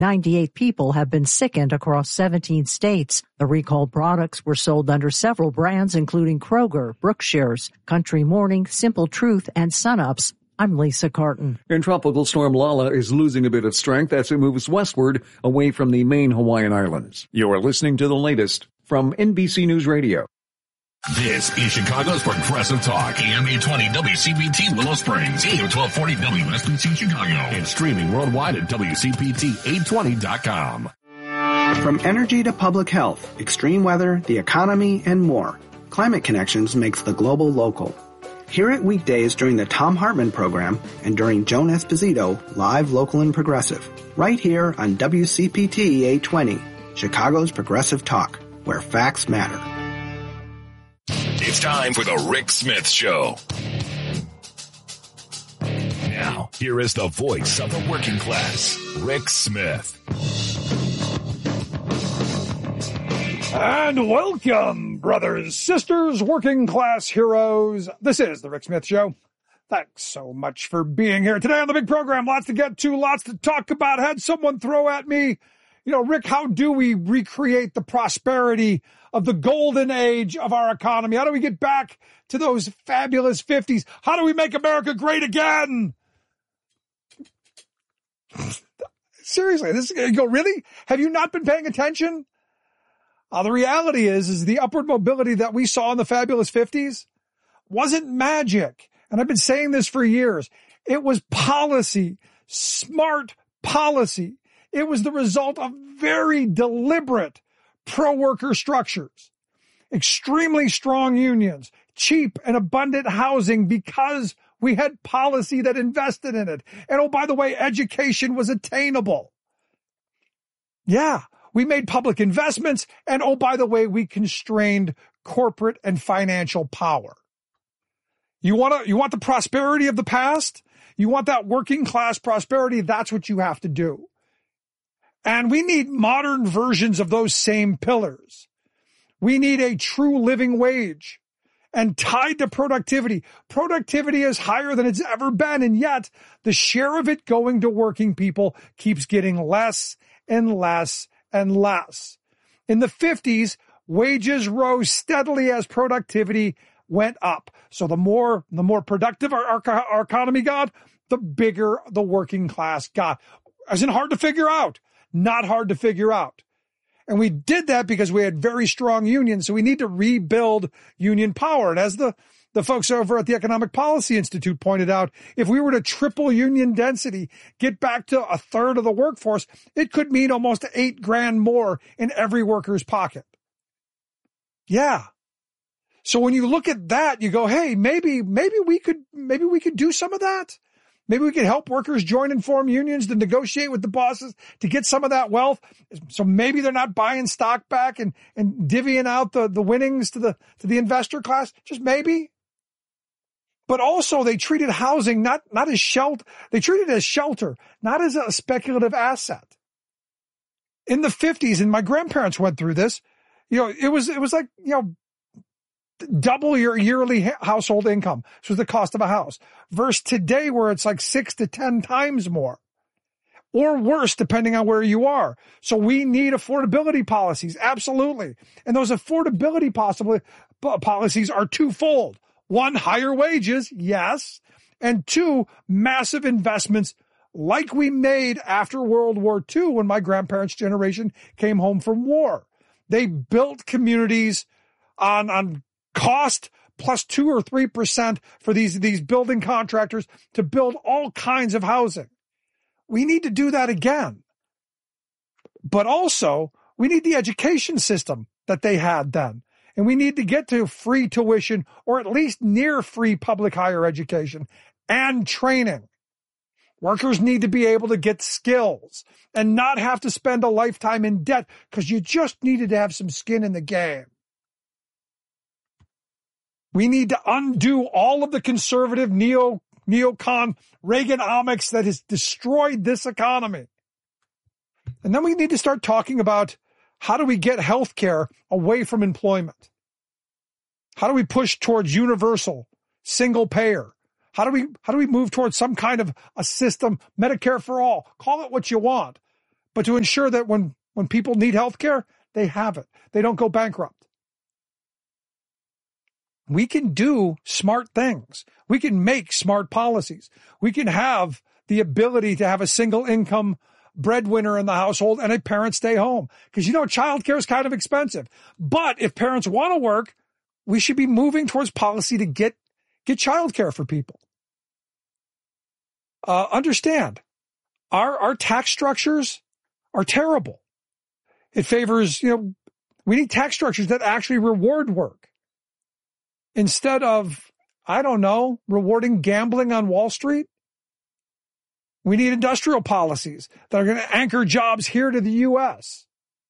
98 people have been sickened across 17 states. The recalled products were sold under several brands, including Kroger, Brookshire's, Country Morning, Simple Truth, and Sunups. I'm Lisa Carton. And Tropical Storm Lala is losing a bit of strength as it moves westward away from the main Hawaiian Islands. You are listening to the latest from NBC News Radio. This is Chicago's Progressive Talk, AM 820 WCPT Willow Springs, AM 1240 WSBC Chicago, and streaming worldwide at WCPT820.com. From energy to public health, extreme weather, the economy, and more, Climate Connections makes the global local. Hear it weekdays during the Thom Hartmann program and during Joan Esposito, live, local, and progressive, right here on WCPT 820, Chicago's Progressive Talk, where facts matter. It's time for the Rick Smith Show. Now, here is the voice of the working class, Rick Smith. And welcome, brothers, sisters, working class heroes. This is the Rick Smith Show. Thanks so much for being here today on the big program. Lots to get to, lots to talk about. Had someone throw at me, Rick, how do we recreate the prosperity of the golden age of our economy? How do we get back to those fabulous 50s? How do we make America great again? Seriously, you go, really? Have you not been paying attention? The reality is the upward mobility that we saw in the fabulous 50s wasn't magic. And I've been saying this for years. It was policy, smart policy. It was the result of very deliberate pro-worker structures, extremely strong unions, cheap and abundant housing because we had policy that invested in it. And oh, by the way, education was attainable. Yeah, we made public investments. And oh, by the way, we constrained corporate and financial power. You want the prosperity of the past? You want that working class prosperity? That's what you have to do. And we need modern versions of those same pillars. We need a true living wage and tied to productivity. Productivity is higher than it's ever been, and yet the share of it going to working people keeps getting less and less and less. In the 50s, wages rose steadily as productivity went up. So the more productive our economy got, the bigger the working class got. Isn't hard to figure out. Not hard to figure out. And we did that because we had very strong unions. So we need to rebuild union power. And as the folks over at the Economic Policy Institute pointed out, if we were to triple union density, get back to a third of the workforce, it could mean almost $8,000 more in every worker's pocket. Yeah. So when you look at that, you go, hey, maybe we could do some of that. Maybe we could help workers join and form unions to negotiate with the bosses to get some of that wealth. So maybe they're not buying stock back and divvying out the winnings to the investor class. Just maybe. But also they treated housing not as shelter. They treated it as shelter, not as a speculative asset. In the 50s, and my grandparents went through this, it was like, double your yearly household income. This was the cost of a house. Versus today where it's like 6 to 10 times more. Or worse, depending on where you are. So we need affordability policies. Absolutely. And those affordability policies are twofold. One, higher wages. Yes. And two, massive investments like we made after World War II when my grandparents' generation came home from war. They built communities on cost plus 2 or 3% for these building contractors to build all kinds of housing. We need to do that again. But also, we need the education system that they had then. And we need to get to free tuition or at least near free public higher education and training. Workers need to be able to get skills and not have to spend a lifetime in debt because you just needed to have some skin in the game. We need to undo all of the conservative neocon Reaganomics that has destroyed this economy. And then we need to start talking about how do we get healthcare away from employment? How do we push towards universal, single payer? How do we move towards some kind of a system, Medicare for all? Call it what you want. but to ensure that when people need health care, they have it. They don't go bankrupt. We can do smart things. We can make smart policies. We can have the ability to have a single income breadwinner in the household and a parent stay home. Because, childcare is kind of expensive. But if parents want to work, we should be moving towards policy to get childcare for people. Understand, our tax structures are terrible. It favors, we need tax structures that actually reward work. Instead of, rewarding gambling on Wall Street. We need industrial policies that are going to anchor jobs here to the U.S.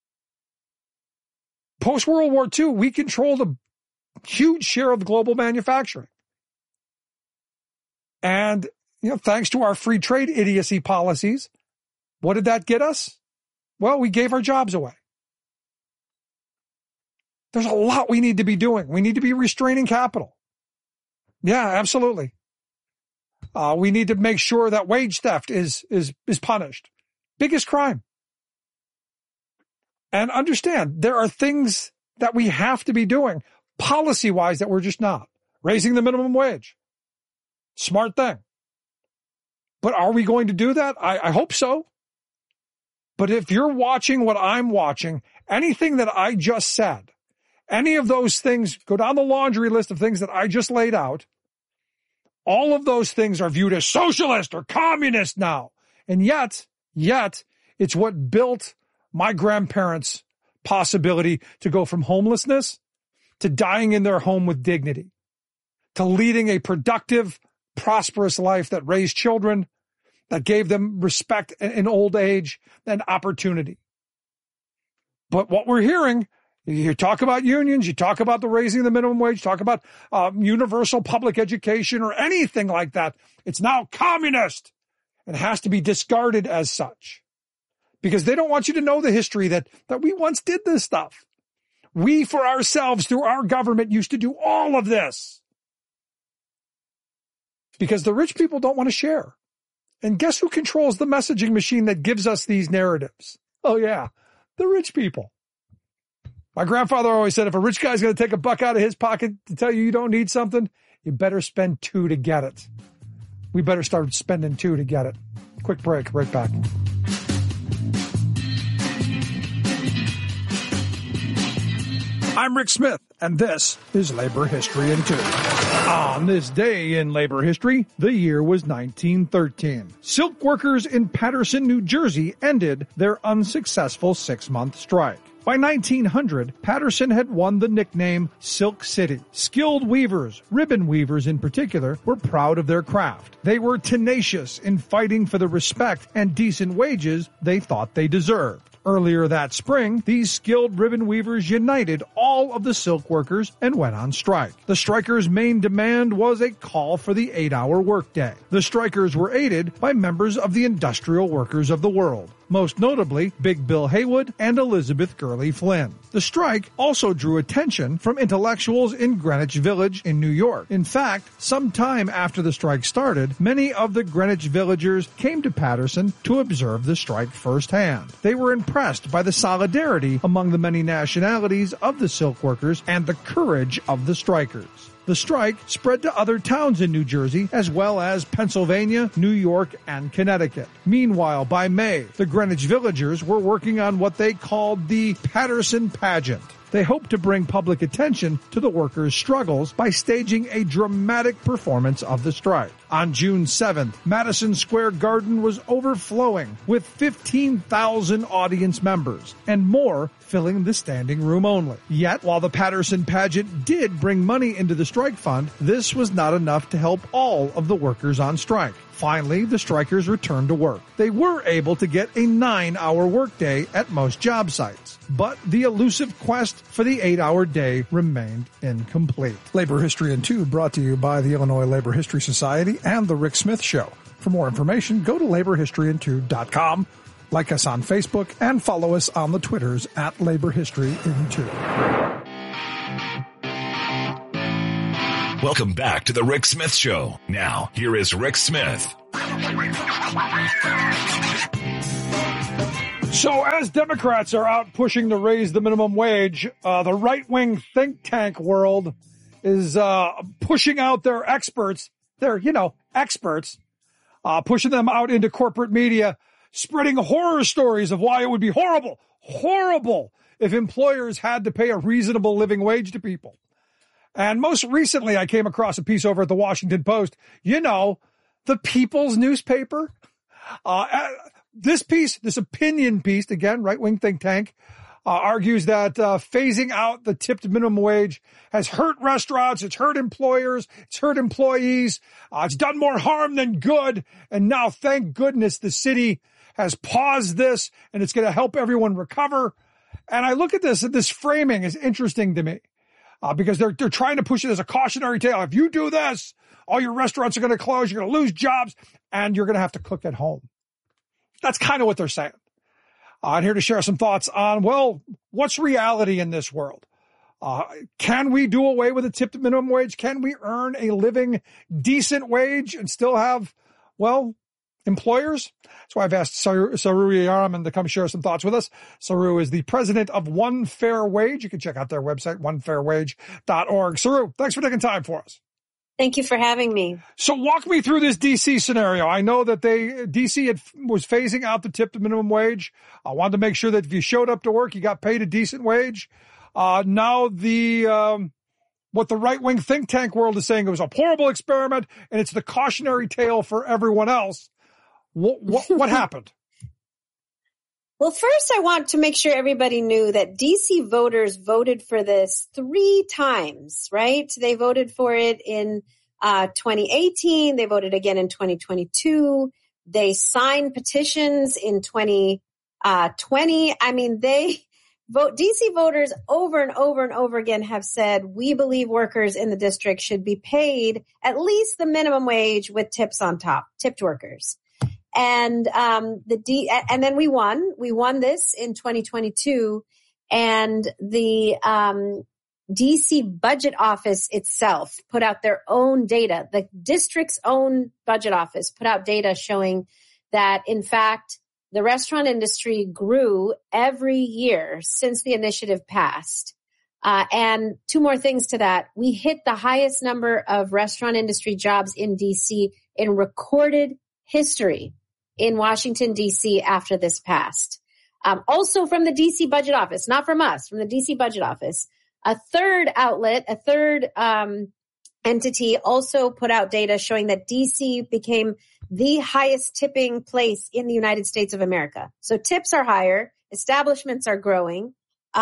Post-World War II, we controlled a huge share of global manufacturing. And, thanks to our free trade idiocy policies, what did that get us? Well, we gave our jobs away. There's a lot we need to be doing. We need to be restraining capital. Yeah, absolutely. We need to make sure that wage theft is punished. Biggest crime. And understand, there are things that we have to be doing policy-wise that we're just not. Raising the minimum wage. Smart thing. But are we going to do that? I hope so. But if you're watching what I'm watching, anything that I just said, any of those things, go down the laundry list of things that I just laid out, all of those things are viewed as socialist or communist now. And yet, it's what built my grandparents' possibility to go from homelessness to dying in their home with dignity, to leading a productive, prosperous life that raised children, that gave them respect in old age and opportunity. But what we're hearing, you talk about unions, you talk about the raising of the minimum wage, talk about universal public education or anything like that. It's now communist and has to be discarded as such because they don't want you to know the history that we once did this stuff. We, for ourselves, through our government, used to do all of this because the rich people don't want to share. And guess who controls the messaging machine that gives us these narratives? Oh, yeah, the rich people. My grandfather always said, if a rich guy's going to take a buck out of his pocket to tell you don't need something, you better spend $2 to get it. We better start spending $2 to get it. Quick break, right back. I'm Rick Smith, and this is Labor History in 2. On this day in labor history, the year was 1913. Silk workers in Paterson, New Jersey ended their unsuccessful 6-month strike. By 1900, Paterson had won the nickname Silk City. Skilled weavers, ribbon weavers in particular, were proud of their craft. They were tenacious in fighting for the respect and decent wages they thought they deserved. Earlier that spring, these skilled ribbon weavers united all of the silk workers and went on strike. The strikers' main demand was a call for the 8-hour workday. The strikers were aided by members of the industrial workers of the world, most notably Big Bill Haywood and Elizabeth Gurley Flynn. The strike also drew attention from intellectuals in Greenwich Village in New York. In fact, sometime after the strike started, many of the Greenwich villagers came to Paterson to observe the strike firsthand. They were impressed by the solidarity among the many nationalities of the silk workers and the courage of the strikers. The strike spread to other towns in New Jersey, as well as Pennsylvania, New York, and Connecticut. Meanwhile, by May, the Greenwich villagers were working on what they called the Paterson Pageant. They hoped to bring public attention to the workers' struggles by staging a dramatic performance of the strike. On June 7th, Madison Square Garden was overflowing with 15,000 audience members and more filling the standing room only. Yet, while the Paterson Pageant did bring money into the strike fund, this was not enough to help all of the workers on strike. Finally, the strikers returned to work. They were able to get a 9-hour workday at most job sites, but the elusive quest for the 8-hour day remained incomplete. Labor History in 2 brought to you by the Illinois Labor History Society and The Rick Smith Show. For more information, go to laborhistoryin2.com, like us on Facebook, and follow us on the Twitters at Labor History in 2. Welcome back to the Rick Smith Show. Now, here is Rick Smith. So as Democrats are out pushing to raise the minimum wage, the right-wing think tank world is pushing out their experts, pushing them out into corporate media, spreading horror stories of why it would be horrible if employers had to pay a reasonable living wage to people. And most recently, I came across a piece over at the Washington Post, the People's newspaper. This opinion piece, again, right-wing think tank, argues that phasing out the tipped minimum wage has hurt restaurants, it's hurt employers, it's hurt employees, it's done more harm than good, and now, thank goodness, the city has paused this, and it's going to help everyone recover. And I look at this, and this framing is interesting to me, because they're trying to push it as a cautionary tale. If you do this, all your restaurants are going to close, you're going to lose jobs, and you're going to have to cook at home. That's kind of what they're saying. I'm here to share some thoughts on, what's reality in this world? Can we do away with a tipped minimum wage? Can we earn a living, decent wage and still have, employers? So I've asked Saru Yaraman to come share some thoughts with us. Saru is the president of One Fair Wage. You can check out their website, onefairwage.org. Saru, thanks for taking time for us. Thank you for having me. So walk me through this D.C. scenario. I know that D.C. was phasing out the tipped minimum wage. I wanted to make sure that if you showed up to work, you got paid a decent wage. Now what the right-wing think tank world is saying, it was a horrible experiment, and it's the cautionary tale for everyone else. What happened? Well, first, I want to make sure everybody knew that D.C. voters voted for this 3 times, right? They voted for it in 2018. They voted again in 2022. They signed petitions in 2020. I mean, D.C. voters over and over and over again have said, we believe workers in the district should be paid at least the minimum wage with tips on top, tipped workers. And and then we won this in 2022, and the DC budget office itself put out their own data. The district's own budget office put out data showing that, in fact, the restaurant industry grew every year since the initiative passed. And 2 more things to that. We hit the highest number of restaurant industry jobs in DC in recorded history in Washington, D.C. after this passed. Also from the D.C. budget office, not from us, from the D.C. budget office. A third entity also put out data showing that D.C. became the highest tipping place in the United States of America. So tips are higher, establishments are growing,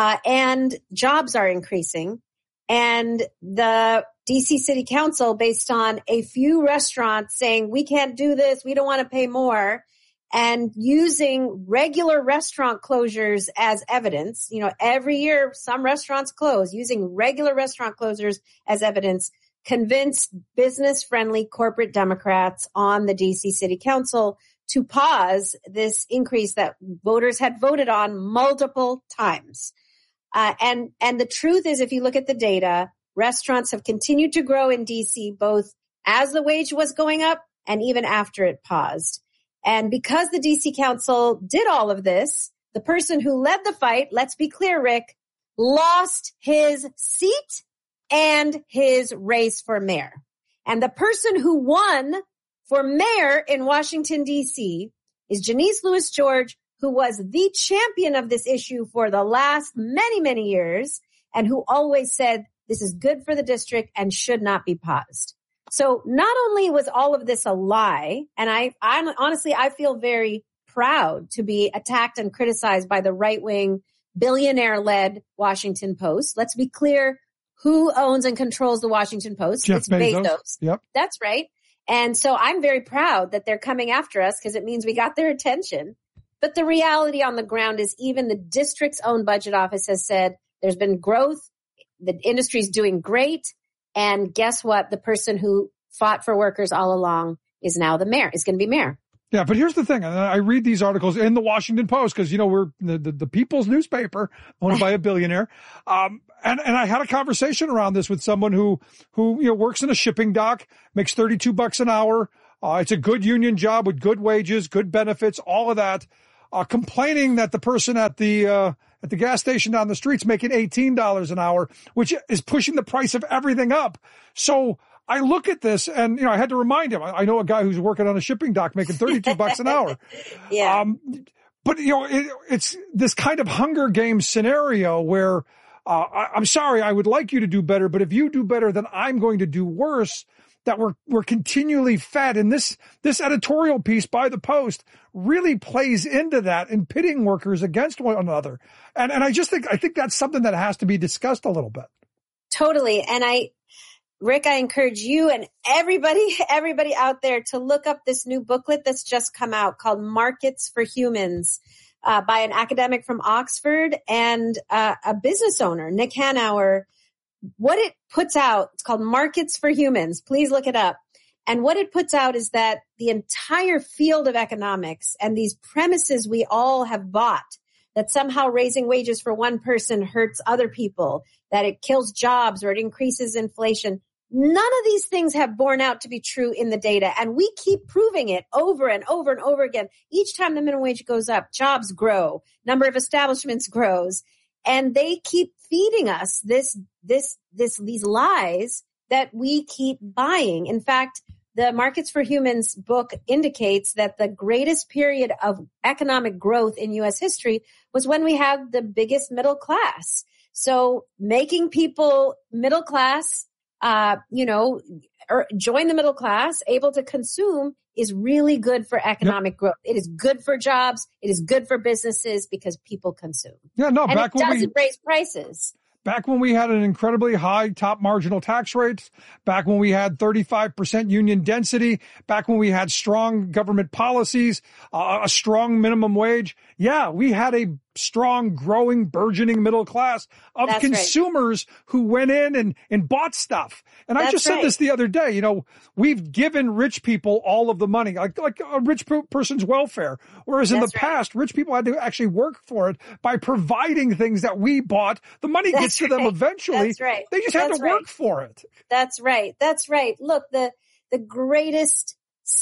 and jobs are increasing. And the DC City Council, based on a few restaurants saying, we can't do this, we don't want to pay more, and using regular restaurant closures as evidence, every year some restaurants close, using regular restaurant closures as evidence, convinced business-friendly corporate Democrats on the DC City Council to pause this increase that voters had voted on multiple times. And the truth is, if you look at the data, restaurants have continued to grow in DC, both as the wage was going up and even after it paused. And because the DC Council did all of this, the person who led the fight, let's be clear, Rick, lost his seat and his race for mayor. And the person who won for mayor in Washington, D.C. is Janice Lewis George, who was the champion of this issue for the last many, many years, and who always said this is good for the district and should not be paused. So not only was all of this a lie, and I honestly feel very proud to be attacked and criticized by the right-wing billionaire-led Washington Post. Let's be clear, who owns and controls the Washington Post? Jeff It's Bezos. Yep. That's right. And so I'm very proud that they're coming after us because it means we got their attention. But the reality on the ground is even the district's own budget office has said there's been growth, the industry's doing great, and guess what? The person who fought for workers all along is now the mayor, is going to be mayor. Yeah, but here's the thing. I read these articles in the Washington Post because, we're the people's newspaper owned by a billionaire. And I had a conversation around this with someone who works in a shipping dock, makes $32 an hour. It's a good union job with good wages, good benefits, all of that. complaining that the person at the gas station down the street's making $18 an hour, which is pushing the price of everything up. So I look at this and, I had to remind him, I know a guy who's working on a shipping dock making $32 an hour. Yeah. But it's this kind of Hunger Games scenario where, I'm sorry, I would like you to do better, but if you do better, then I'm going to do worse. That we're continually fed. And this editorial piece by the Post really plays into that in pitting workers against one another. And I think that's something that has to be discussed a little bit. Totally. And Rick, I encourage you and everybody out there to look up this new booklet that's just come out called Markets for Humans, by an academic from Oxford and a business owner, Nick Hanauer. What it puts out, it's called Markets for Humans. Please look it up. And what it puts out is that the entire field of economics and these premises we all have bought, that somehow raising wages for one person hurts other people, that it kills jobs or it increases inflation. None of these things have borne out to be true in the data. And we keep proving it over and over and over again. Each time the minimum wage goes up, jobs grow, number of establishments grows. And they keep feeding us these lies that we keep buying. In fact, the Markets for Humans book indicates that the greatest period of economic growth in U.S. history was when we had the biggest middle class. So making people middle class, or join the middle class, able to consume, is really good for economic growth. It is good for jobs. It is good for businesses because people consume. Yeah, no, and back it doesn't raise prices. Back when we had an incredibly high top marginal tax rates, back when we had 35% union density, back when we had strong government policies, a strong minimum wage. Yeah, we had a strong, growing, burgeoning middle class of consumers who went in and bought stuff. And I just said this the other day, we've given rich people all of the money, like a rich person's welfare. Whereas in the past, rich people had to actually work for it by providing things that we bought. The money gets to them eventually. They just had to work for it. That's right. Look, the greatest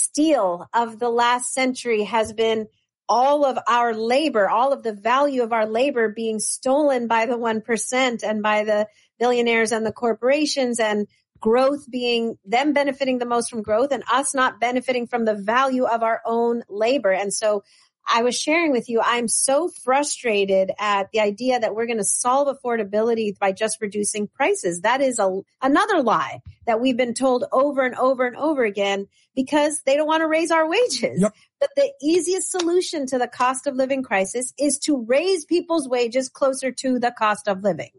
steal of the last century has been all of our labor, all of the value of our labor being stolen by the 1% and by the billionaires and the corporations, and growth being them benefiting the most from growth and us not benefiting from the value of our own labor. And so I was sharing with you, I'm so frustrated at the idea that we're going to solve affordability by just reducing prices. That is another lie that we've been told over and over and over again because they don't want to raise our wages. Yep. But the easiest solution to the cost of living crisis is to raise people's wages closer to the cost of living.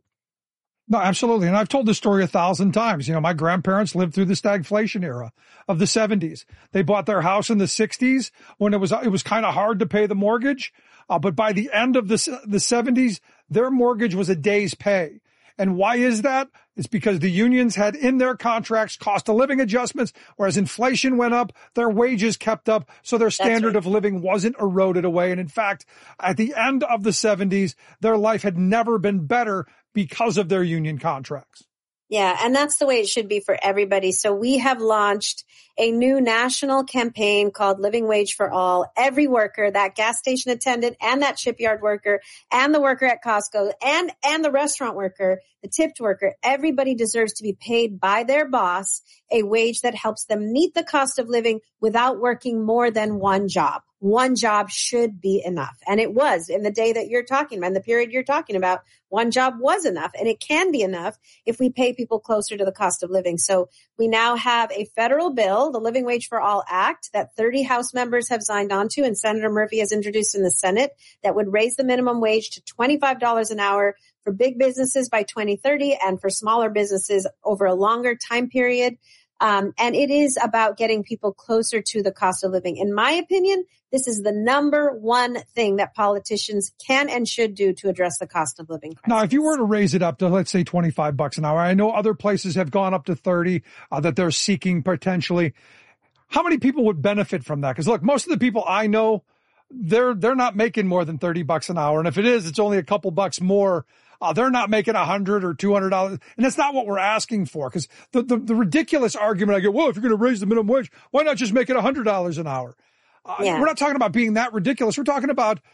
No, absolutely. And I've told this story 1,000 times. My grandparents lived through the stagflation era of the 70s. They bought their house in the 60s when it was kind of hard to pay the mortgage. But by the end of the 70s, their mortgage was a day's pay. And why is that? It's because the unions had in their contracts cost of living adjustments, whereas inflation went up, their wages kept up, so their standard of living wasn't eroded away. And in fact, at the end of the 70s, their life had never been better because of their union contracts. Yeah, and that's the way it should be for everybody. So we have launched a new national campaign called Living Wage for All. Every worker, that gas station attendant and that shipyard worker and the worker at Costco and the restaurant worker, the tipped worker, everybody deserves to be paid by their boss a wage that helps them meet the cost of living without working more than one job. One job should be enough. And it was in the day that you're talking about, in the period you're talking about, one job was enough. And it can be enough if we pay people closer to the cost of living. So we now have a federal bill, the Living Wage for All Act, that 30 House members have signed on to, and Senator Murphy has introduced in the Senate, that would raise the minimum wage to $25 an hour for big businesses by 2030 and for smaller businesses over a longer time period. And it is about getting people closer to the cost of living. In my opinion, this is the number one thing that politicians can and should do to address the cost of living crisis. Now, if you were to raise it up to, let's say, $25 an hour, I know other places have gone up to 30 that they're seeking potentially. How many people would benefit from that? Because look, most of the people I know, they're not making more than $30 an hour. And if it is, it's only a couple bucks more. They're not making $100 or $200. And that's not what we're asking for. Because the ridiculous argument I get, well, if you're going to raise the minimum wage, why not just make it $100 an hour? We're not talking about being that ridiculous. We're talking about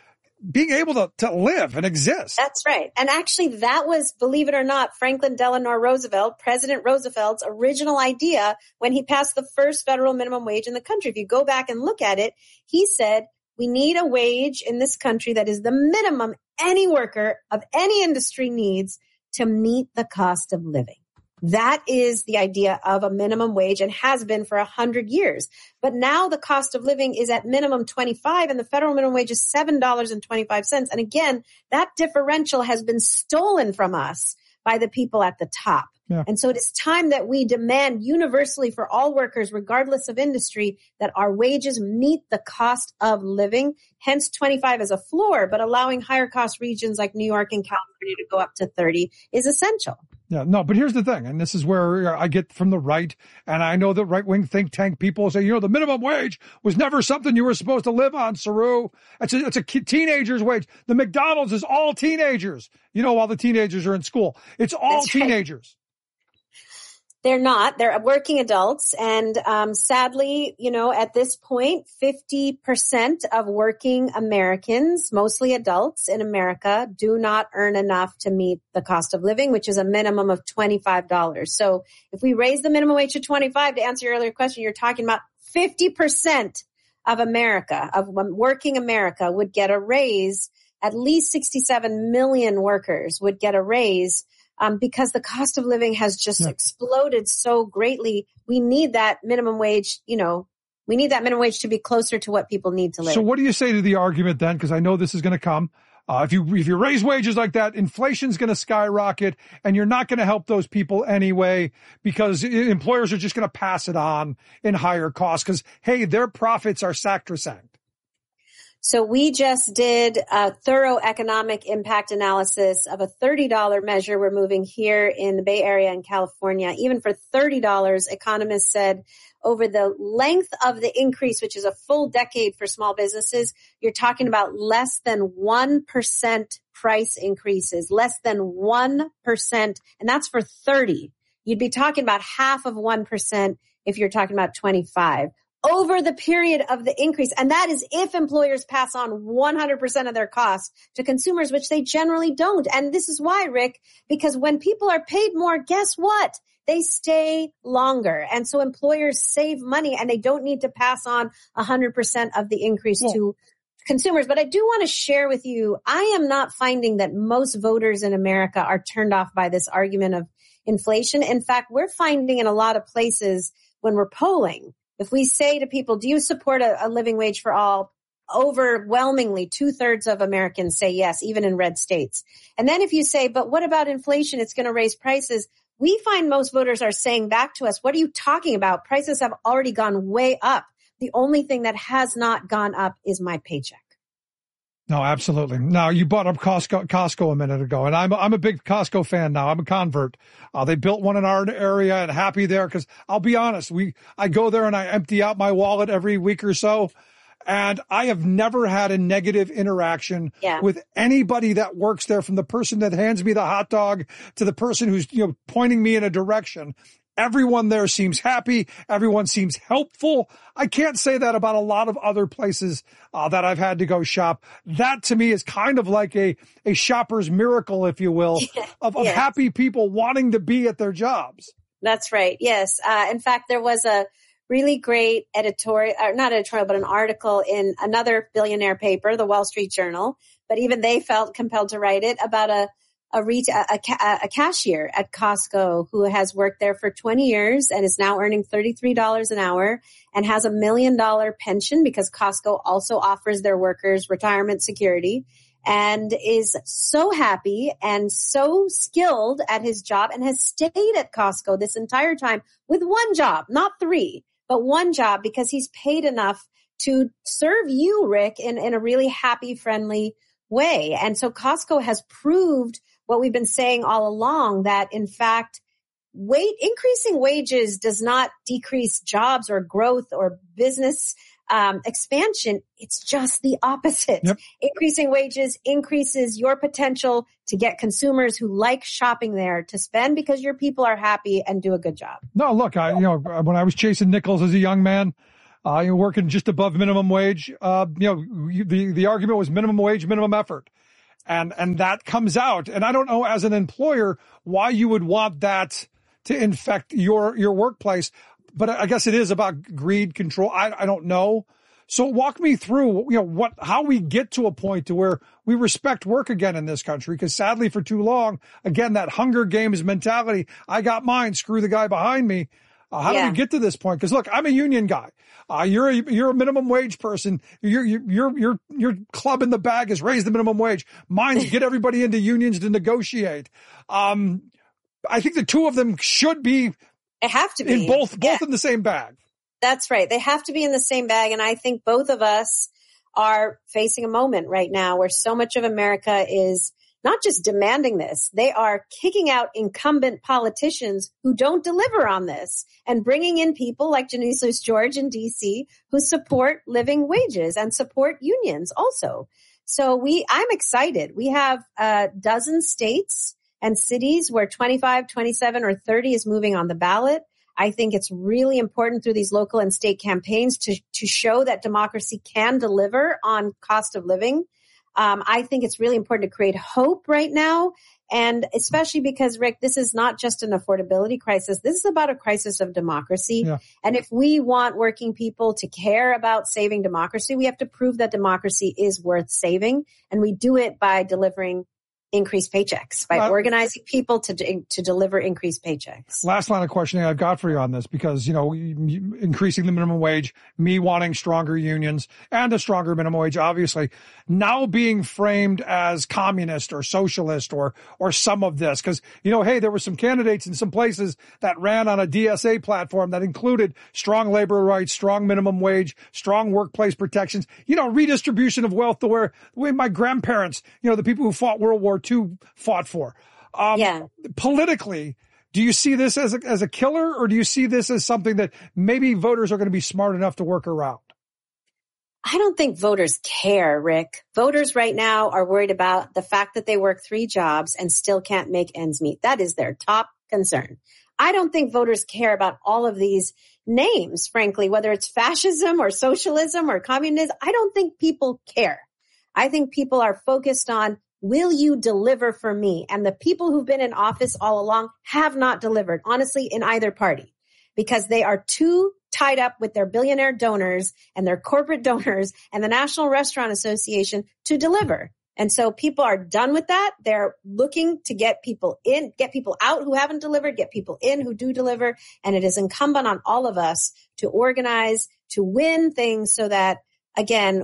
being able to live and exist. That's right. And actually that was, believe it or not, Franklin Delano Roosevelt, President Roosevelt's original idea when he passed the first federal minimum wage in the country. If you go back and look at it, he said, we need a wage in this country that is the minimum any worker of any industry needs to meet the cost of living. That is the idea of a minimum wage and has been for 100 years. But now the cost of living is at minimum 25 and the federal minimum wage is $7.25. And again, that differential has been stolen from us by the people at the top. Yeah. And so it is time that we demand universally for all workers, regardless of industry, that our wages meet the cost of living. Hence 25 as a floor, but allowing higher cost regions like New York and California to go up to 30 is essential. Yeah, no, but here's the thing, and this is where I get from the right, and I know that right-wing think tank people say, the minimum wage was never something you were supposed to live on, Saru. It's a teenager's wage. The McDonald's is all teenagers, while the teenagers are in school. It's all That's right. teenagers. They're not. They're working adults. And sadly, at this point, 50% of working Americans, mostly adults in America, do not earn enough to meet the cost of living, which is a minimum of $25. So if we raise the minimum wage to 25, to answer your earlier question, you're talking about 50% of America, of working America, would get a raise. At least 67 million workers would get a raise. Because the cost of living has just exploded so greatly. We need that minimum wage, we need that minimum wage to be closer to what people need to live. So what do you say to the argument then? Because I know this is going to come. If you raise wages like that, inflation's going to skyrocket and you're not going to help those people anyway because employers are just going to pass it on in higher costs because, hey, their profits are sacrosanct. So we just did a thorough economic impact analysis of a $30 measure we're moving here in the Bay Area in California. Even for $30, economists said over the length of the increase, which is a full decade for small businesses, you're talking about less than 1% price increases, less than 1%. And that's for 30. You'd be talking about half of 1% if you're talking about 25. Over the period of the increase. And that is if employers pass on 100% of their costs to consumers, which they generally don't. And this is why, Rick, because when people are paid more, guess what? They stay longer. And so employers save money and they don't need to pass on 100% of the increase to consumers. But I do want to share with you, I am not finding that most voters in America are turned off by this argument of inflation. In fact, we're finding in a lot of places when we're polling, if we say to people, do you support a living wage for all? Overwhelmingly, 2/3 of Americans say yes, even in red states. And then if you say, but what about inflation? It's going to raise prices. We find most voters are saying back to us, what are you talking about? Prices have already gone way up. The only thing that has not gone up is my paycheck. No, absolutely. Now, you brought up Costco a minute ago, and I'm a big Costco fan now. I'm a convert. They built one in our area and happy there because I'll be honest, I go there and I empty out my wallet every week or so, and I have never had a negative interaction with anybody that works there, from the person that hands me the hot dog to the person who's pointing me in a direction. Everyone there seems happy. Everyone seems helpful. I can't say that about a lot of other places that I've had to go shop. That to me is kind of like a shopper's miracle, if you will, of happy people wanting to be at their jobs. That's right. Yes. In fact, there was a really great not editorial, but an article in another billionaire paper, the Wall Street Journal. But even they felt compelled to write it about a cashier at Costco who has worked there for 20 years and is now earning $33 an hour and has $1 million pension because Costco also offers their workers retirement security, and is so happy and so skilled at his job and has stayed at Costco this entire time with one job, not 3, but one job, because he's paid enough to serve you, Rick, in a really happy, friendly way. And so Costco has proved what we've been saying all along, that in fact, increasing wages does not decrease jobs or growth or business expansion. It's just the opposite. Yep. Increasing wages increases your potential to get consumers who like shopping there to spend because your people are happy and do a good job. No, look, when I was chasing nickels as a young man, You're working just above minimum wage. The argument was minimum wage, minimum effort. And that comes out. And I don't know, as an employer, why you would want that to infect your workplace. But I guess it is about greed, control. I don't know. So walk me through, how we get to a point to where we respect work again in this country. Because sadly, for too long, again, that Hunger Games mentality, I got mine, screw the guy behind me. How do we get to this point? Because look, I'm a union guy. You're a minimum wage person. Your club in the bag is raise the minimum wage. Mine's get everybody into unions to negotiate. I think the two of them should be. They have to be in both in the same bag. That's right. They have to be in the same bag. And I think both of us are facing a moment right now where so much of America is not just demanding this, they are kicking out incumbent politicians who don't deliver on this and bringing in people like Janice Luce George in D.C. who support living wages and support unions also. So I'm excited. We have a dozen states and cities where 25, 27, or 30 is moving on the ballot. I think it's really important through these local and state campaigns to show that democracy can deliver on cost of living. I think it's really important to create hope right now. And especially because, Rick, this is not just an affordability crisis. This is about a crisis of democracy. Yeah. And if we want working people to care about saving democracy, we have to prove that democracy is worth saving. And we do it by delivering increased paychecks, by organizing people to deliver increased paychecks. Last line of questioning I've got for you on this, because, increasing the minimum wage, me wanting stronger unions and a stronger minimum wage, obviously now being framed as communist or socialist or some of this. Cause, hey, there were some candidates in some places that ran on a DSA platform that included strong labor rights, strong minimum wage, strong workplace protections, redistribution of wealth the way my grandparents, the people who fought World War II fought for. Politically, do you see this as a killer, or do you see this as something that maybe voters are going to be smart enough to work around? I don't think voters care, Rick. Voters right now are worried about the fact that they work 3 jobs and still can't make ends meet. That is their top concern. I don't think voters care about all of these names, frankly, whether it's fascism or socialism or communism. I don't think people care. I think people are focused on, will you deliver for me? And the people who've been in office all along have not delivered, honestly, in either party, because they are too tied up with their billionaire donors and their corporate donors and the National Restaurant Association to deliver. And so people are done with that. They're looking to get people in, get people out who haven't delivered, get people in who do deliver. And it is incumbent on all of us to organize, to win things so that, again,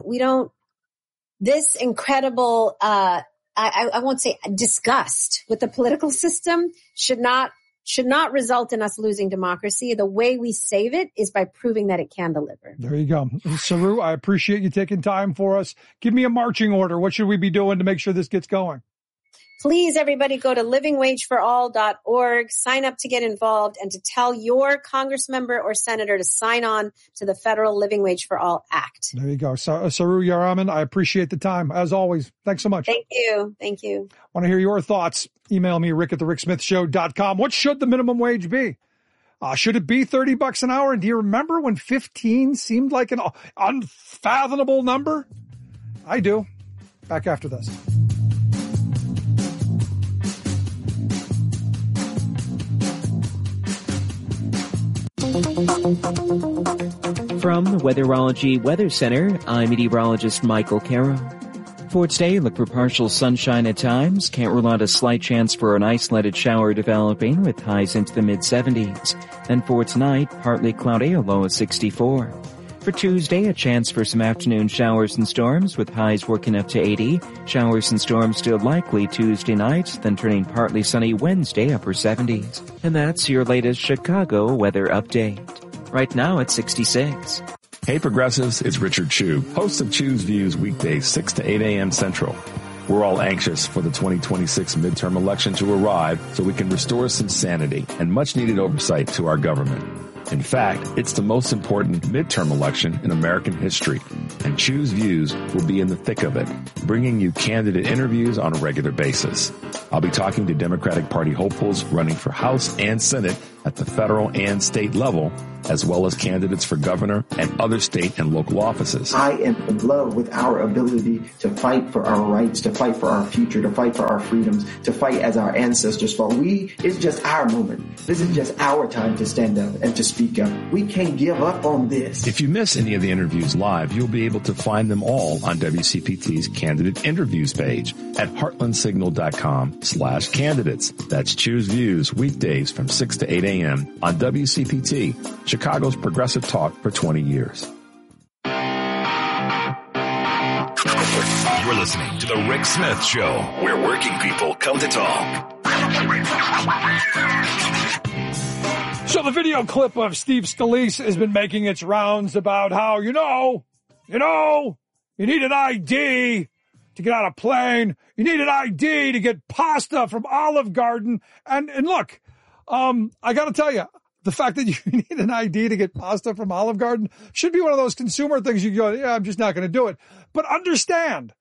this incredible, I won't say disgust with the political system should not result in us losing democracy. The way we save it is by proving that it can deliver. There you go. Saru, I appreciate you taking time for us. Give me a marching order. What should we be doing to make sure this gets going? Please, everybody, go to livingwageforall.org, sign up to get involved, and to tell your congressmember or senator to sign on to the Federal Living Wage for All Act. There you go. Saru Yaraman, I appreciate the time, as always. Thanks so much. Thank you. Thank you. Want to hear your thoughts? Email me, rick@thericksmithshow.com. What should the minimum wage be? Should it be $30 an hour? And do you remember when 15 seemed like an unfathomable number? I do. Back after this. From the Weatherology Weather Center, I'm meteorologist Michael Caro. For today, look for partial sunshine at times. Can't rule out a slight chance for an isolated shower developing with highs into the mid-70s. Then for tonight, partly cloudy, a low of 64. For Tuesday, a chance for some afternoon showers and storms with highs working up to 80. Showers and storms still likely Tuesday night, then turning partly sunny Wednesday, upper 70s. And that's your latest Chicago weather update. Right now it's 66. Hey Progressives, it's Richard Chu, host of Chu's Views weekdays 6 to 8 a.m. Central. We're all anxious for the 2026 midterm election to arrive so we can restore some sanity and much needed oversight to our government. In fact, it's the most important midterm election in American history, and Chu's Views will be in the thick of it, bringing you candidate interviews on a regular basis. I'll be talking to Democratic Party hopefuls running for House and Senate at the federal and state level, as well as candidates for governor and other state and local offices. I am in love with our ability to fight for our rights, to fight for our future, to fight for our freedoms, to fight as our ancestors fought. It's just our moment. This is just our time to stand up and to speak up. We can't give up on this. If you miss any of the interviews live, you'll be able to find them all on WCPT's candidate interviews page at heartlandsignal.com/candidates. That's Choose Views weekdays from 6 to 8 a.m. on WCPT, Chicago's progressive talk for 20 years. You're listening to The Rick Smith Show, where working people come to talk. So the video clip of Steve Scalise has been making its rounds about how, you need an ID to get on a plane. You need an ID to get pasta from Olive Garden. And look, I got to tell you, the fact that you need an ID to get pasta from Olive Garden should be one of those consumer things you go, yeah, I'm just not going to do it. But understand,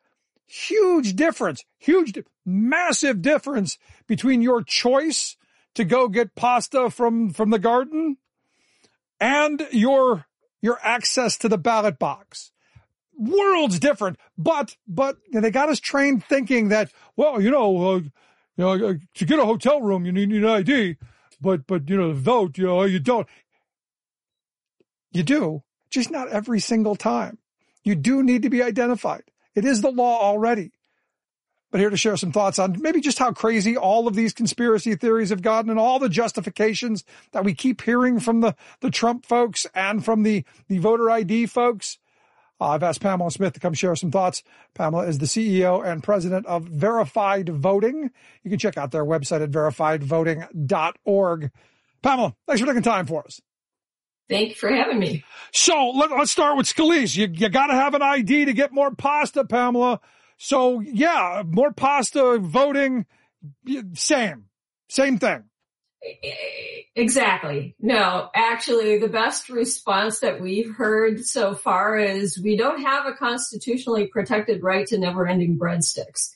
massive difference between your choice to go get pasta from the garden and your access to the ballot box. Worlds different, but they got us trained thinking that, well, to get a hotel room, you need an ID, but to vote, you don't. You do, just not every single time. You do need to be identified. It is the law already. But here to share some thoughts on maybe just how crazy all of these conspiracy theories have gotten and all the justifications that we keep hearing from the Trump folks and from the voter ID folks. I've asked Pamela Smith to come share some thoughts. Pamela is the CEO and president of Verified Voting. You can check out their website at verifiedvoting.org. Pamela, thanks for taking time for us. Thank you for having me. So let's start with Scalise. You got to have an ID to get more pasta, Pamela. So yeah, more pasta, voting, same thing. Exactly. No, actually, the best response that we've heard so far is we don't have a constitutionally protected right to never-ending breadsticks.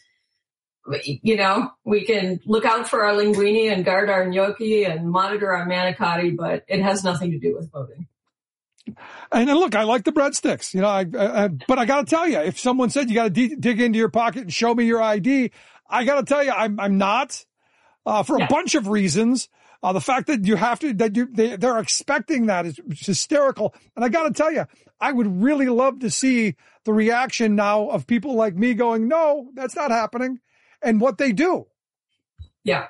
We can look out for our linguine and guard our gnocchi and monitor our manicotti, but it has nothing to do with voting. And look, I like the breadsticks, but I got to tell you, if someone said you got to dig into your pocket and show me your ID, I got to tell you, I'm not, for a bunch of reasons. The fact that you have to, they're expecting that is hysterical. And I got to tell you, I would really love to see the reaction now of people like me going, no, that's not happening, and what they do. Yeah.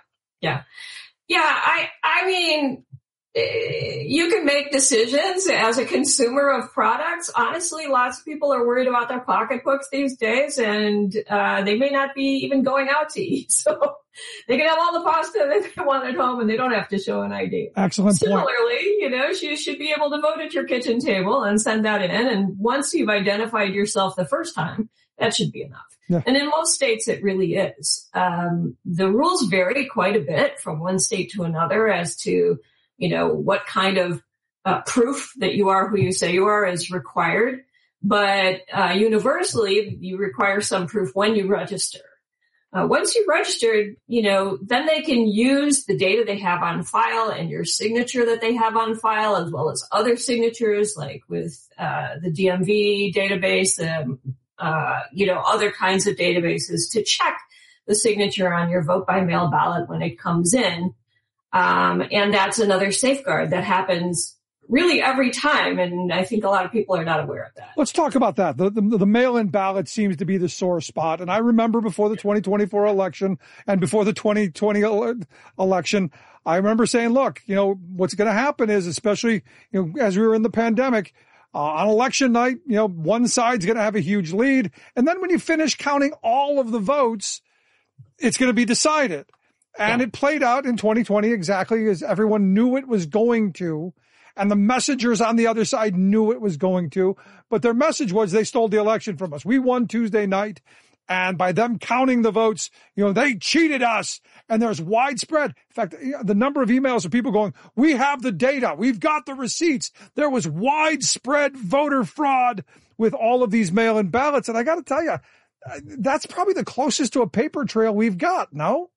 I mean, you can make decisions as a consumer of products. Honestly, lots of people are worried about their pocketbooks these days, and they may not be even going out to eat. So they can have all the pasta that they want at home, and they don't have to show an ID. Excellent point. Similarly, you should be able to vote at your kitchen table and send that in. And once you've identified yourself the first time, that should be enough. Yeah. And in most states, it really is. The rules vary quite a bit from one state to another as to what kind of proof that you are who you say you are is required. But universally, you require some proof when you register. Once you've registered, then they can use the data they have on file and your signature that they have on file, as well as other signatures like with the DMV database, other kinds of databases to check the signature on your vote by mail ballot when it comes in. And that's another safeguard that happens really every time. And I think a lot of people are not aware of that. Let's talk about that. The mail-in ballot seems to be the sore spot. And I remember before the 2024 election and before the 2020 election, I remember saying, look, what's going to happen is, especially, as we were in the pandemic, on election night, one side's going to have a huge lead. And then when you finish counting all of the votes, it's going to be decided. And it played out in 2020 exactly as everyone knew it was going to. And the messengers on the other side knew it was going to. But their message was they stole the election from us. We won Tuesday night. And by them counting the votes, they cheated us. And there's widespread. In fact, the number of emails of people going, we have the data. We've got the receipts. There was widespread voter fraud with all of these mail-in ballots. And I got to tell you, that's probably the closest to a paper trail we've got, no?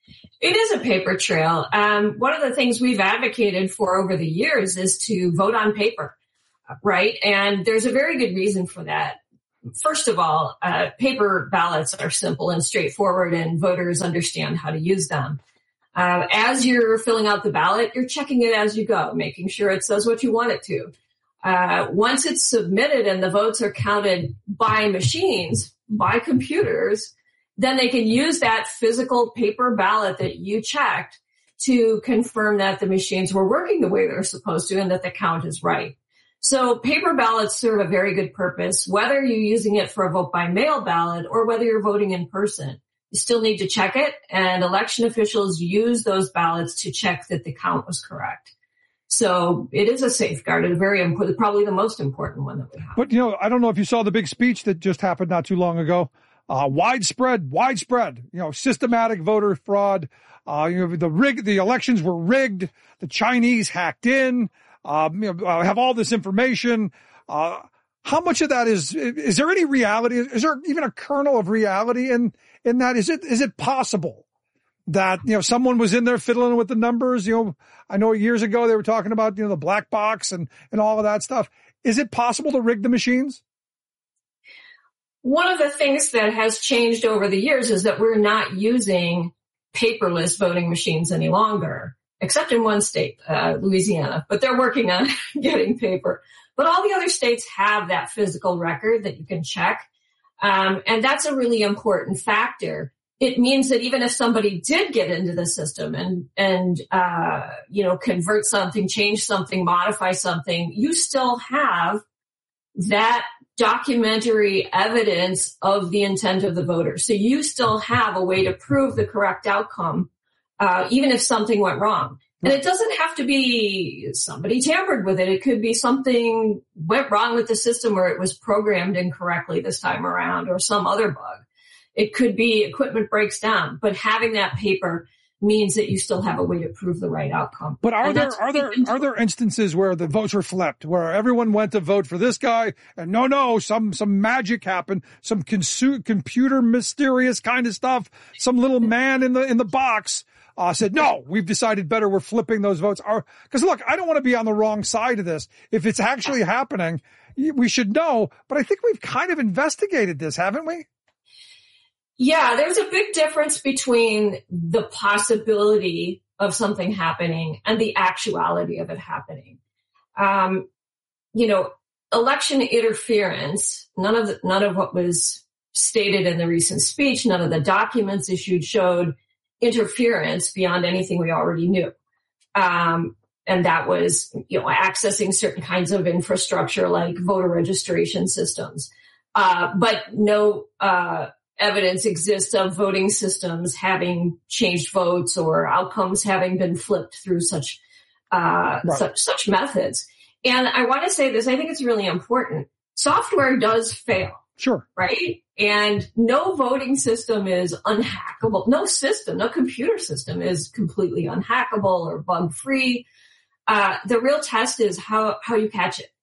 It is a paper trail. One of the things we've advocated for over the years is to vote on paper, right? And there's a very good reason for that. First of all, paper ballots are simple and straightforward, and voters understand how to use them. As you're filling out the ballot, you're checking it as you go, making sure it says what you want it to. Once it's submitted and the votes are counted by machines, by computers, then they can use that physical paper ballot that you checked to confirm that the machines were working the way they're supposed to and that the count is right. So paper ballots serve a very good purpose, whether you're using it for a vote by mail ballot or whether you're voting in person. You still need to check it, and election officials use those ballots to check that the count was correct. So it is a safeguard, and very important, probably the most important one that we have. But, I don't know if you saw the big speech that just happened not too long ago. Widespread, systematic voter fraud. The elections were rigged. The Chinese hacked in, have all this information. How much of that is there any reality? Is there even a kernel of reality in that? Is it possible that, someone was in there fiddling with the numbers? I know years ago they were talking about, the black box and all of that stuff. Is it possible to rig the machines? One of the things that has changed over the years is that we're not using paperless voting machines any longer, except in one state, Louisiana, but they're working on getting paper. But all the other states have that physical record that you can check. And that's a really important factor. It means that even if somebody did get into the system and convert something, change something, modify something, you still have that documentary evidence of the intent of the voter. So you still have a way to prove the correct outcome, even if something went wrong. And it doesn't have to be somebody tampered with it. It could be something went wrong with the system or it was programmed incorrectly this time around or some other bug. It could be equipment breaks down, but having that paper means that you still have a way to prove the right outcome. But are there instances where the votes were flipped, where everyone went to vote for this guy and some magic happened, some computer mysterious kind of stuff, some little man in the box said, no, we've decided better, we're flipping those votes. Because look, I don't want to be on the wrong side of this. If it's actually happening, we should know, but I think we've kind of investigated this, haven't we? Yeah, there's a big difference between the possibility of something happening and the actuality of it happening. Election interference, none of what was stated in the recent speech, none of the documents issued showed interference beyond anything we already knew. And that was, accessing certain kinds of infrastructure like voter registration systems. But no, evidence exists of voting systems having changed votes or outcomes having been flipped through such methods. And I want to say this, I think it's really important. Software does fail. Sure. Right? And no voting system is unhackable. No computer system is completely unhackable or bug free. The real test is how you catch it.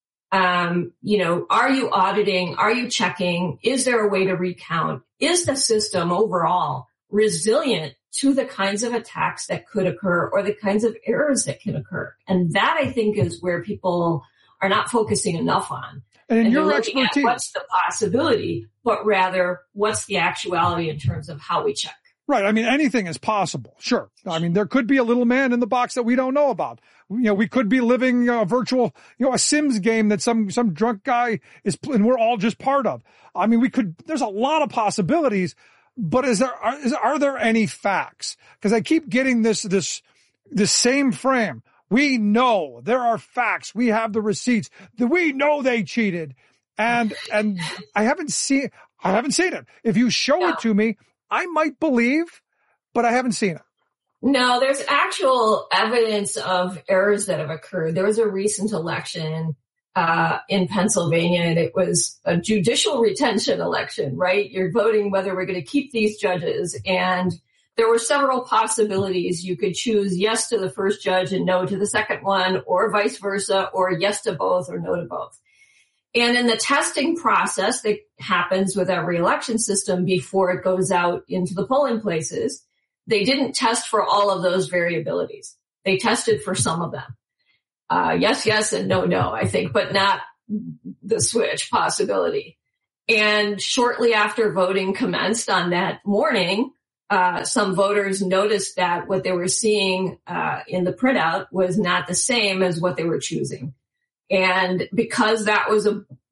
Are you auditing? Are you checking? Is there a way to recount? Is the system overall resilient to the kinds of attacks that could occur or the kinds of errors that can occur? And that, I think, is where people are not focusing enough on. And in your expertise, what's the possibility, but rather what's the actuality in terms of how we check? Right. I mean, anything is possible. Sure. I mean, there could be a little man in the box that we don't know about. We could be living a virtual, a Sims game that some drunk guy is, and we're all just part of. I mean, there's a lot of possibilities, but are there any facts? Because I keep getting this same frame. We know there are facts. We have the receipts. We know they cheated. And I haven't seen it. If you show it to me, I might believe, but I haven't seen it. No, there's actual evidence of errors that have occurred. There was a recent election in Pennsylvania, and it was a judicial retention election, right? You're voting whether we're going to keep these judges, and there were several possibilities. You could choose yes to the first judge and no to the second one, or vice versa, or yes to both or no to both. And in the testing process that happens with every election system before it goes out into the polling places, they didn't test for all of those variabilities. They tested for some of them. Yes, yes, and no, no, I think, but not the switch possibility. And shortly after voting commenced on that morning, some voters noticed that what they were seeing in the printout was not the same as what they were choosing. And because that was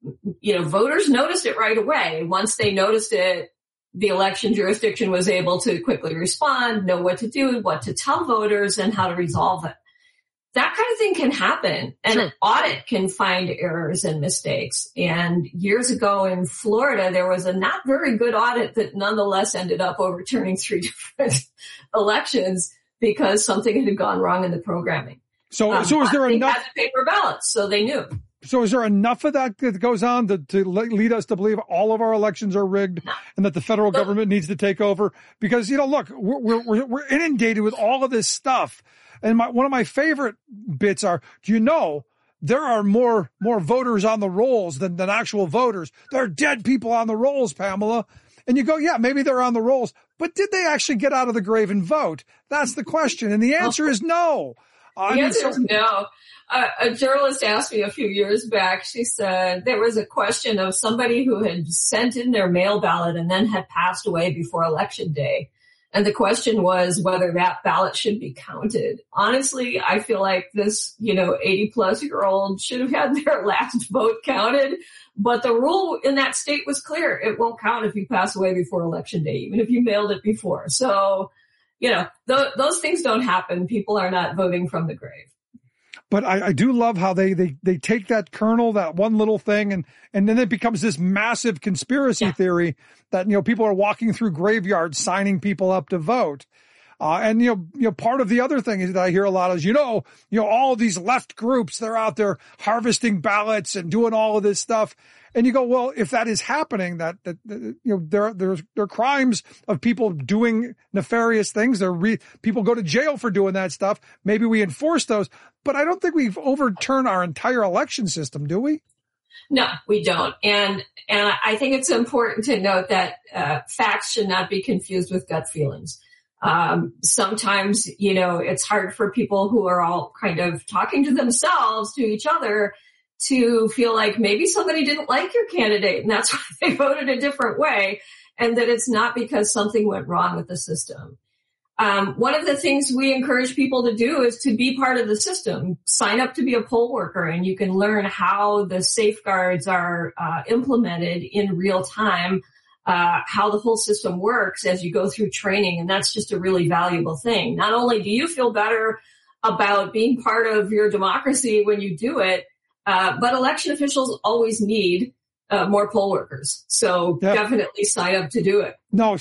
voters noticed it right away. Once they noticed it, the election jurisdiction was able to quickly respond, know what to do, what to tell voters, and how to resolve it. That kind of thing can happen. And an audit can find errors and mistakes. And years ago in Florida, there was a not very good audit that nonetheless ended up overturning 3 different elections because something had gone wrong in the programming. So is there enough? They had the paper ballots, so they knew. So is there enough of that goes on to lead us to believe all of our elections are rigged and that the federal government needs to take over? Because, look, we're inundated with all of this stuff. And one of my favorite bits are, do you know, there are more voters on the rolls than actual voters. There are dead people on the rolls, Pamela. And you go, yeah, maybe they're on the rolls, but did they actually get out of the grave and vote? That's the question. And the answer is no. The answer is no. A journalist asked me a few years back, she said there was a question of somebody who had sent in their mail ballot and then had passed away before Election Day. And the question was whether that ballot should be counted. Honestly, I feel like this, 80-plus-year-old should have had their last vote counted. But the rule in that state was clear. It won't count if you pass away before Election Day, even if you mailed it before. So, those things don't happen. People are not voting from the grave. But I do love how they take that kernel, that one little thing, and then it becomes this massive conspiracy theory that, people are walking through graveyards signing people up to vote. And part of the other thing is that I hear a lot is, all of these left groups, they're out there harvesting ballots and doing all of this stuff. And you go, well, if that is happening, there are crimes of people doing nefarious things. People go to jail for doing that stuff. Maybe we enforce those, but I don't think we've overturned our entire election system, do we? No, we don't. And I think it's important to note that facts should not be confused with gut feelings. Sometimes, it's hard for people who are all kind of talking to themselves, to each other, to feel like maybe somebody didn't like your candidate and that's why they voted a different way, and that it's not because something went wrong with the system. One of the things we encourage people to do is to be part of the system. Sign up to be a poll worker, and you can learn how the safeguards are implemented in real time, how the whole system works as you go through training. And that's just a really valuable thing. Not only do you feel better about being part of your democracy when you do it, but election officials always need more poll workers. So definitely sign up to do it. No,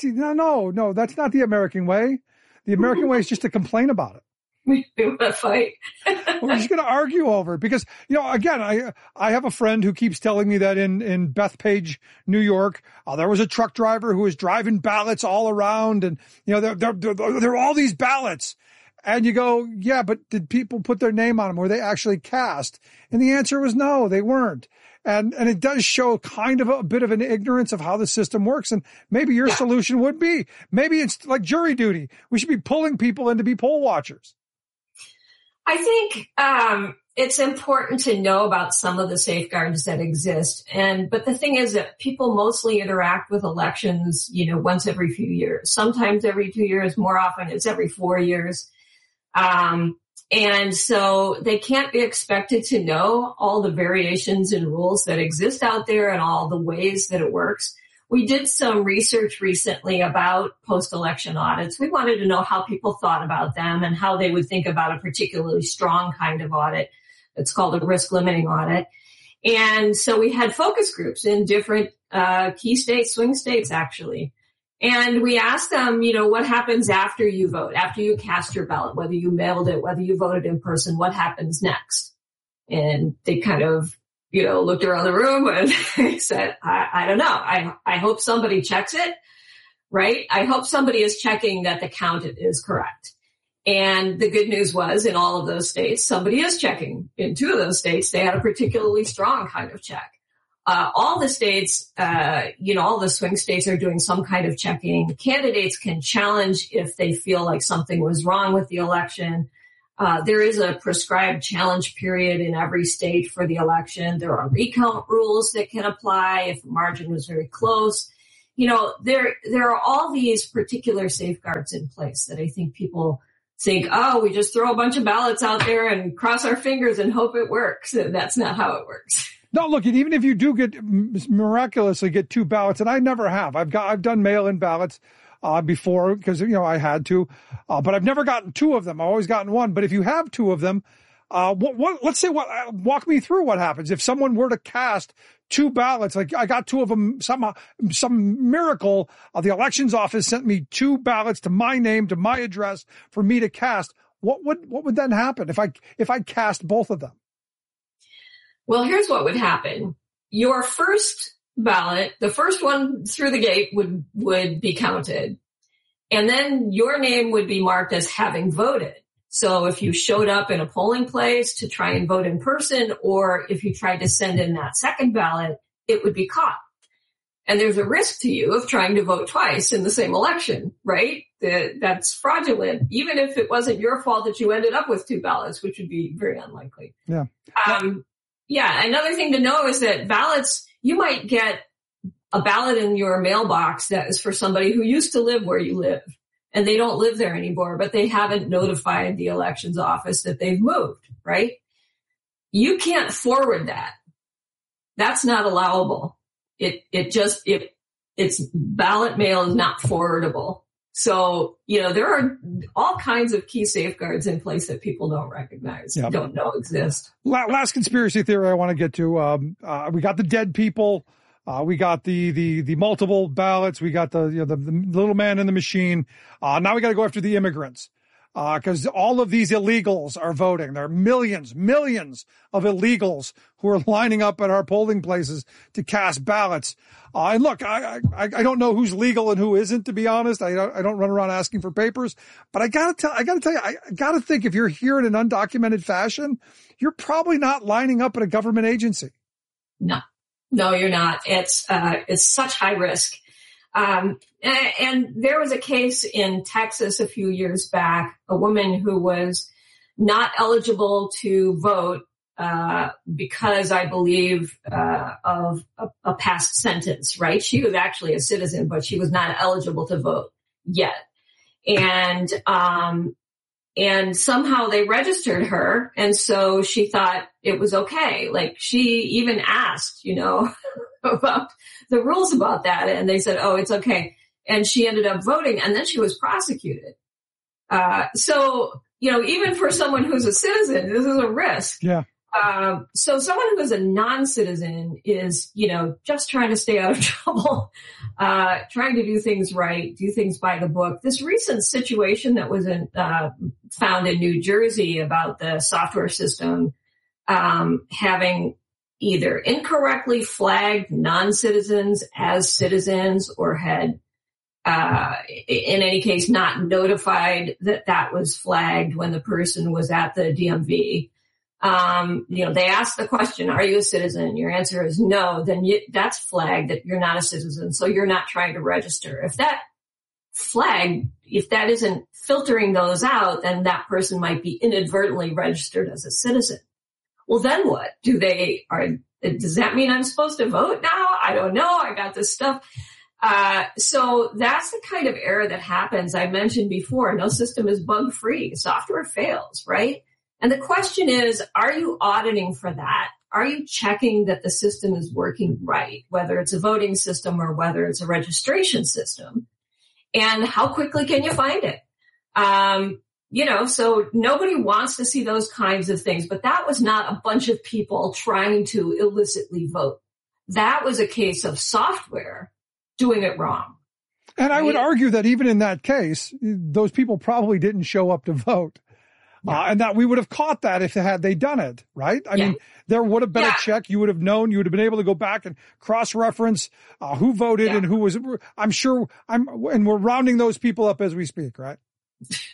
no, that's not the American way. The American way is just to complain about it. We want to fight. We're just going to argue over it because, again, I have a friend who keeps telling me that in Bethpage, New York, there was a truck driver who was driving ballots all around, and, there are all these ballots. And you go, yeah, but did people put their name on them? Were they actually cast? And the answer was no, they weren't. And it does show kind of a bit of an ignorance of how the system works. And maybe your solution would be, maybe it's like jury duty. We should be pulling people in to be poll watchers. I think it's important to know about some of the safeguards that exist. But the thing is that people mostly interact with elections, once every few years, sometimes every 2 years, more often it's every 4 years. And so they can't be expected to know all the variations and rules that exist out there and all the ways that it works. We did some research recently about post-election audits. We wanted to know how people thought about them and how they would think about a particularly strong kind of audit. It's called a risk limiting audit. And so we had focus groups in different key states, swing states actually. And we asked them, what happens after you vote, after you cast your ballot, whether you mailed it, whether you voted in person, what happens next? And they kind of, looked around the room and they said, I don't know. I hope somebody checks it, right? I hope somebody is checking that the count is correct. And the good news was in all of those states, somebody is checking. In 2 of those states, they had a particularly strong kind of check. all the states, all the swing states are doing some kind of checking. Candidates can challenge if they feel like something was wrong with the election. There is a prescribed challenge period in every state for the election. There are recount rules that can apply if the margin was very close. There are all these particular safeguards in place that I think people think, oh, we just throw a bunch of ballots out there and cross our fingers and hope it works. That's not how it works. No, look, even if you do miraculously get 2 ballots, and I never have, I've done mail-in ballots before because, I had to, but I've never gotten 2 of them. I've always gotten 1. But if you have 2 of them, walk me through what happens if someone were to cast 2 ballots. Like I got 2 of them, some miracle, the elections office sent me 2 ballots to my name, to my address for me to cast. What would then happen if I cast both of them? Well, here's what would happen. Your first ballot, the first one through the gate would be counted. And then your name would be marked as having voted. So if you showed up in a polling place to try and vote in person, or if you tried to send in that second ballot, it would be caught. And there's a risk to you of trying to vote twice in the same election, right? That's fraudulent, even if it wasn't your fault that you ended up with 2 ballots, which would be very unlikely. Yeah. Another thing to know is that ballots, you might get a ballot in your mailbox that is for somebody who used to live where you live, and they don't live there anymore, but they haven't notified the elections office that they've moved, right? You can't forward that. That's not allowable. It's ballot mail is not forwardable. So, there are all kinds of key safeguards in place that people don't recognize, don't know exist. Last conspiracy theory I want to get to. We got the dead people. We got the multiple ballots. We got the little man in the machine. Now we got to go after the immigrants. Cause all of these illegals are voting. There are millions of illegals who are lining up at our polling places to cast ballots. And look, I don't know who's legal and who isn't, to be honest. I don't run around asking for papers, but I gotta tell you, I gotta think if you're here in an undocumented fashion, you're probably not lining up at a government agency. No, you're not. It's such high risk. And there was a case in Texas a few years back, a woman who was not eligible to vote, because I believe, of a past sentence, right? She was actually a citizen, but she was not eligible to vote yet. And somehow they registered her. And so she thought it was okay. Like she even asked, about the rules about that. And they said, oh, it's okay. And she ended up voting, and then she was prosecuted. So, even for someone who's a citizen, this is a risk. Yeah. So someone who is a non-citizen is, just trying to stay out of trouble, trying to do things right, do things by the book. This recent situation that was found in New Jersey about the software system, having either incorrectly flagged non-citizens as citizens or had, in any case, not notified that was flagged when the person was at the DMV. They ask the question, are you a citizen? Your answer is no. Then that's flagged that you're not a citizen. So you're not trying to register. If that isn't filtering those out, then that person might be inadvertently registered as a citizen. Well, then what? Does that mean I'm supposed to vote now? I don't know. I got this stuff. So that's the kind of error that happens. I mentioned before, no system is bug free. Software fails, right? And the question is, are you auditing for that? Are you checking that the system is working right, whether it's a voting system or whether it's a registration system? And how quickly can you find it? So nobody wants to see those kinds of things, but that was not a bunch of people trying to illicitly vote. That was a case of software doing it wrong. And I would argue that even in that case, those people probably didn't show up to vote. And that we would have caught that if they done it, right? I mean, there would have been a check. You would have known. You would have been able to go back and cross-reference who voted and who was. I'm sure. And we're rounding those people up as we speak, right?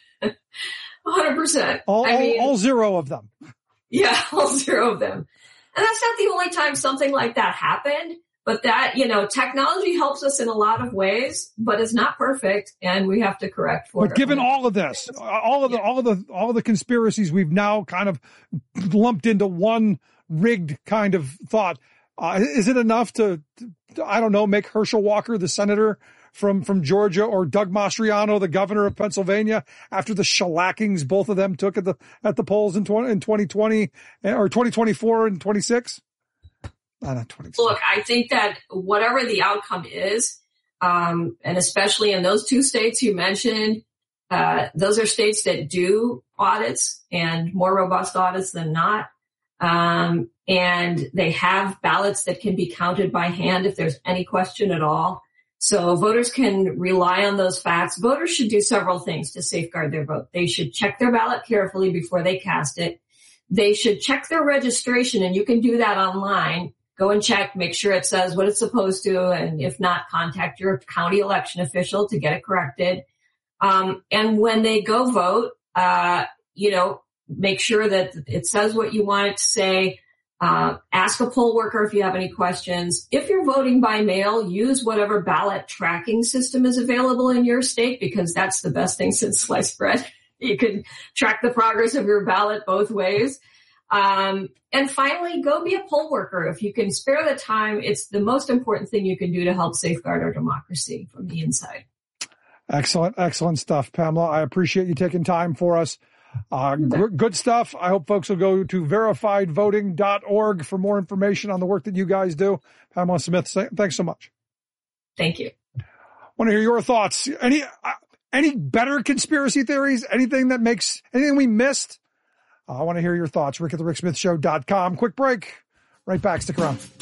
100%. All 0 of them. Yeah, all 0 of them. And that's not the only time something like that happened. But that, technology helps us in a lot of ways, but it's not perfect, and we have to correct for it. But given all of this, all of the conspiracies we've now kind of lumped into one rigged kind of thought, is it enough to, I don't know, make Herschel Walker the senator from Georgia, or Doug Mastriano the governor of Pennsylvania, after the shellackings both of them took at the polls in 2020 or 2024 and 26? Look, I think that whatever the outcome is, and especially in those two states you mentioned, those are states that do audits, and more robust audits than not. And they have ballots that can be counted by hand if there's any question at all. So voters can rely on those facts. Voters should do several things to safeguard their vote. They should check their ballot carefully before they cast it. They should check their registration, and you can do that online. Go and check, make sure it says what it's supposed to, and if not, contact your county election official to get it corrected. And when they go vote, make sure that it says what you want it to say. Ask a poll worker if you have any questions. If you're voting by mail, use whatever ballot tracking system is available in your state, because that's the best thing since sliced bread. You can track the progress of your ballot both ways. And finally, go be a poll worker. If you can spare the time, it's the most important thing you can do to help safeguard our democracy from the inside. Excellent stuff, Pamela. I appreciate you taking time for us. Good stuff. I hope folks will go to verifiedvoting.org for more information on the work that you guys do. Pamela Smith, thanks so much. Thank you. Want to hear your thoughts. Any better conspiracy theories? Anything we missed? I want to hear your thoughts. Rick at the RickSmithShow.com. Quick break. Right back. Stick around.